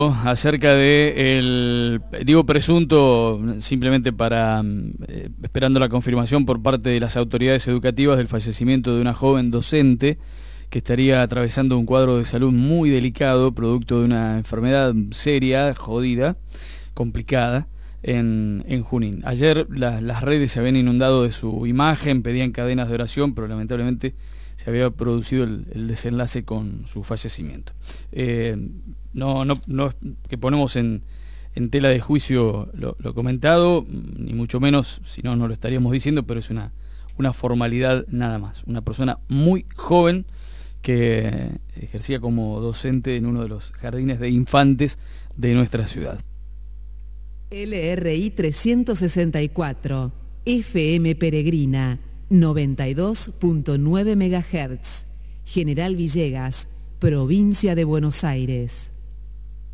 Acerca de digo presunto, simplemente para esperando la confirmación por parte de las autoridades educativas del fallecimiento de una joven docente que estaría atravesando un cuadro de salud muy delicado, producto de una enfermedad seria, jodida, complicada, en Junín. Ayer las redes se habían inundado de su imagen, pedían cadenas de oración, pero lamentablemente se había producido el desenlace con su fallecimiento. No que ponemos en tela de juicio lo comentado, ni mucho menos, si no, no lo estaríamos diciendo, pero es una formalidad nada más. Una persona muy joven que ejercía como docente en uno de los jardines de infantes de nuestra ciudad. LRI 364, FM Peregrina, 92.9 MHz, General Villegas, provincia de Buenos Aires.